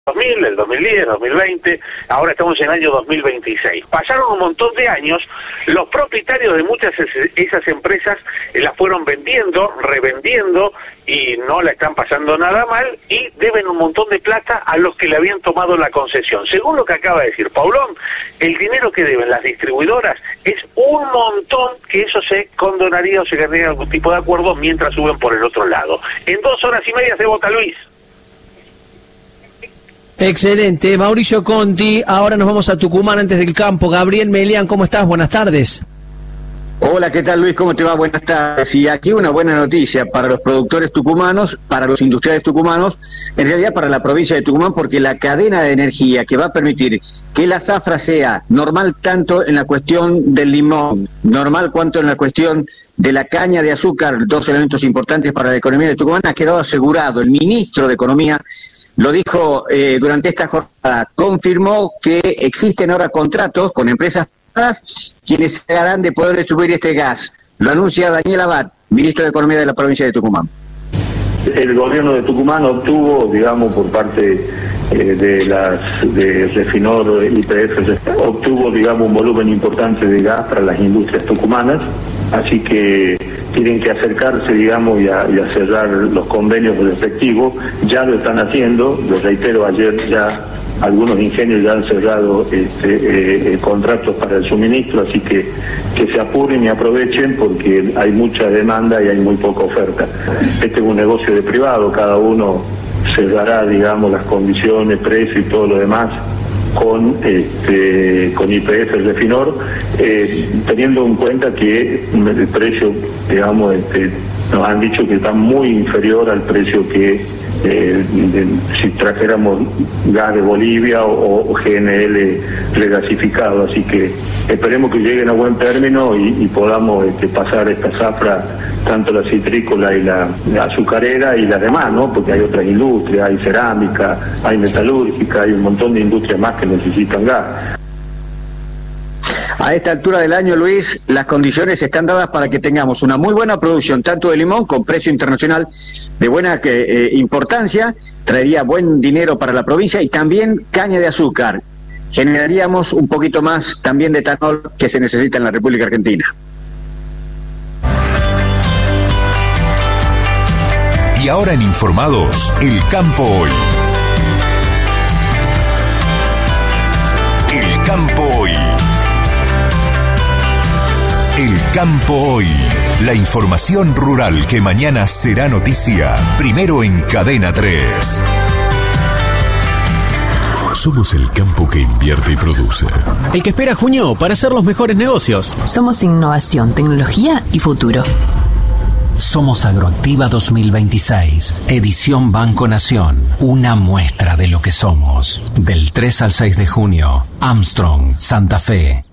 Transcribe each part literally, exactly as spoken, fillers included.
dos mil, el dos mil diez, dos mil veinte, ahora estamos en el año dos mil veintiséis. Pasaron un montón de años, los propietarios de muchas de esas empresas las fueron vendiendo, revendiendo, y no la están pasando nada mal, y deben un montón de plata a los que le habían tomado la concesión. Según lo que acaba de decir Paulón, el dinero que deben las distribuidoras es un montón, que eso se condonaría o se ganaría algún tipo de acuerdo mientras suben por el otro lado. En dos horas y media se vota, Luis. Excelente, Mauricio Conti. Ahora nos vamos a Tucumán antes del campo. Gabriel Melián, ¿cómo estás? Buenas tardes. Hola, ¿qué tal, Luis? ¿Cómo te va? Buenas tardes. Y aquí una buena noticia para los productores tucumanos, para los industriales tucumanos, en realidad para la provincia de Tucumán, porque la cadena de energía que va a permitir que la zafra sea normal tanto en la cuestión del limón, normal cuanto en la cuestión de la caña de azúcar, dos elementos importantes para la economía de Tucumán, ha quedado asegurado. El ministro de Economía lo dijo eh, durante esta jornada, confirmó que existen ahora contratos con empresas privadas quienes se harán de poder distribuir este gas. Lo anuncia Daniel Abad, ministro de Economía de la provincia de Tucumán. El gobierno de Tucumán obtuvo, digamos, por parte eh, de las de Refinor y P F, obtuvo, digamos, un volumen importante de gas para las industrias tucumanas, así que tienen que acercarse, digamos, y a, y a cerrar los convenios respectivos. Ya lo están haciendo, lo reitero, ayer ya algunos ingenios ya han cerrado este, eh, contratos para el suministro, así que que se apuren y aprovechen porque hay mucha demanda y hay muy poca oferta. Este es un negocio de privado, cada uno cerrará, digamos, las condiciones, precio y todo lo demás con este con Y P F Refinor, eh, teniendo en cuenta que el precio, digamos, este, nos han dicho que está muy inferior al precio que eh, de, si trajéramos gas de Bolivia o, o G N L regasificado, así que esperemos que lleguen a buen término y, y podamos este, pasar esta zafra, tanto la citrícola y la, la azucarera y las demás, ¿no? Porque hay otras industrias, hay cerámica, hay metalúrgica, hay un montón de industrias más que necesitan gas. A esta altura del año, Luis, las condiciones están dadas para que tengamos una muy buena producción, tanto de limón con precio internacional de buena eh, importancia, traería buen dinero para la provincia, y también caña de azúcar. Generaríamos un poquito más también de etanol que se necesita en la República Argentina. Y ahora en Informados, el campo hoy. El campo hoy. El campo hoy. La información rural que mañana será noticia. Primero en Cadena tres. Somos el campo que invierte y produce. El que espera junio para hacer los mejores negocios. Somos innovación, tecnología y futuro. Somos Agroactiva dos mil veintiséis, edición Banco Nación, una muestra de lo que somos. Del tres al seis de junio, Armstrong, Santa Fe.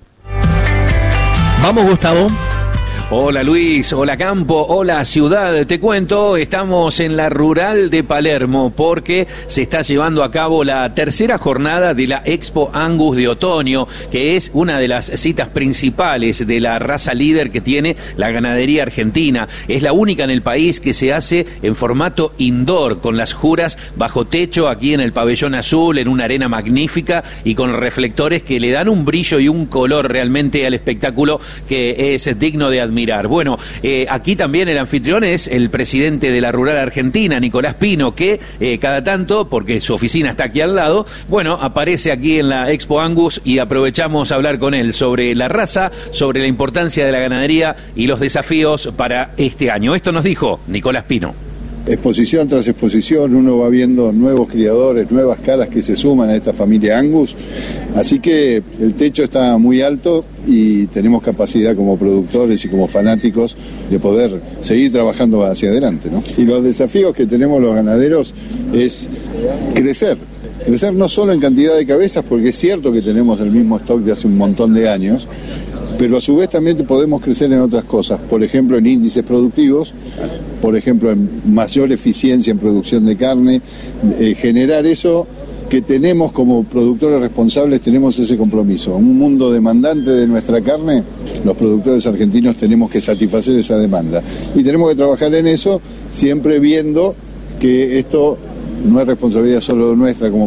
Vamos, Gustavo. Hola Luis, hola campo, hola ciudad. Te cuento, estamos en la rural de Palermo porque se está llevando a cabo la tercera jornada de la Expo Angus de otoño, que es una de las citas principales de la raza líder que tiene la ganadería argentina. Es la única en el país que se hace en formato indoor, con las juras bajo techo aquí en el pabellón azul, en una arena magnífica y con reflectores que le dan un brillo y un color realmente al espectáculo que es digno de admirar. Mirar. Bueno, eh, aquí también el anfitrión es el presidente de la Rural Argentina, Nicolás Pino, que eh, cada tanto, porque su oficina está aquí al lado, bueno, aparece aquí en la Expo Angus y aprovechamos a hablar con él sobre la raza, sobre la importancia de la ganadería y los desafíos para este año. Esto nos dijo Nicolás Pino. Exposición tras exposición uno va viendo nuevos criadores, nuevas caras que se suman a esta familia Angus, así que el techo está muy alto y tenemos capacidad como productores y como fanáticos de poder seguir trabajando hacia adelante, ¿no? Y los desafíos que tenemos los ganaderos es crecer, crecer no solo en cantidad de cabezas, porque es cierto que tenemos el mismo stock de hace un montón de años, pero a su vez también podemos crecer en otras cosas, por ejemplo en índices productivos, por ejemplo en mayor eficiencia en producción de carne, eh, generar eso que tenemos como productores responsables, tenemos ese compromiso. En un mundo demandante de nuestra carne, los productores argentinos tenemos que satisfacer esa demanda y tenemos que trabajar en eso, siempre viendo que esto no es responsabilidad solo nuestra como